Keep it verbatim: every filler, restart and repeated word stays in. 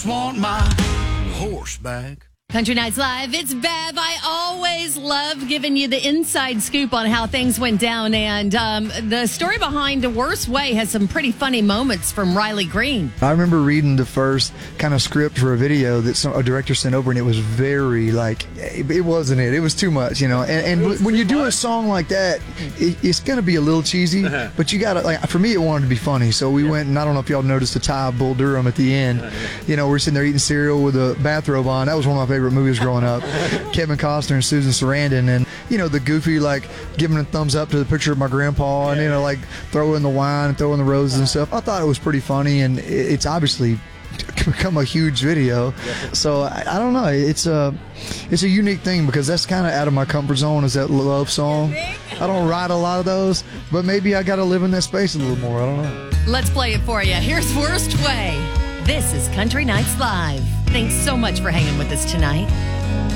just want my horse back. Country Nights Live, it's Bev. I always love giving you the inside scoop on how things went down. And um, the story behind The Worst Way has some pretty funny moments from Riley Green. I remember reading the first kind of script for a video that some, a director sent over, and it was very, like, it wasn't it. It was too much, you know. And, and when you do a song like that, it, it's going to be a little cheesy, but you got to, like, for me, it wanted to be funny. So we went, and I don't know if y'all noticed the tie of Bull Durham at the end. You know, we're sitting there eating cereal with a bathrobe on. That was one of my favorite movies growing up. Kevin Costner and Susan Sarandon, and you know the goofy, like, giving a thumbs up to the picture of my grandpa, and you know, like, throwing the wine and throwing the roses and stuff. I thought it was pretty funny, and it's obviously become a huge video. So I, I don't know, it's a it's a unique thing because that's kind of out of my comfort zone, is that love song. I don't write a lot of those, but maybe I got to live in that space a little more. I don't know. Let's play it for you. Here's Worst Way. This is Country Nights Live. Thanks so much for hanging with us tonight.